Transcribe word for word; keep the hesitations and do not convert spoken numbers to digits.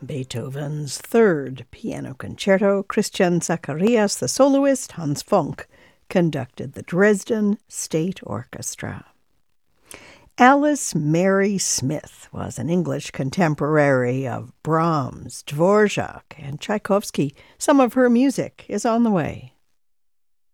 Beethoven's Third Piano Concerto, Christian Zacharias, the soloist, Hans Funk, conducted the Dresden State Orchestra. Alice Mary Smith was an English contemporary of Brahms, Dvorak, and Tchaikovsky. Some of her music is on the way.